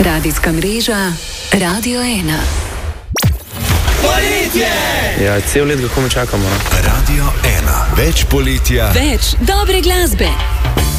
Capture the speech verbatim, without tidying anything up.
Radijska mreža Radio ena. Poletje! Ja, cel let ga komaj čakamo. Radio ena. Več poletja. Več dobre glasbe.